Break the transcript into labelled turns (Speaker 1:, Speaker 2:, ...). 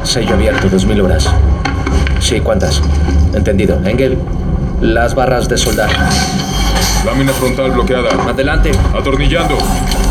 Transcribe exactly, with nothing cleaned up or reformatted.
Speaker 1: Sello abierto, dos mil horas. Sí, ¿cuántas? Entendido. Engel, las barras de soldar.
Speaker 2: Lámina frontal bloqueada.
Speaker 1: Adelante.
Speaker 2: Atornillando.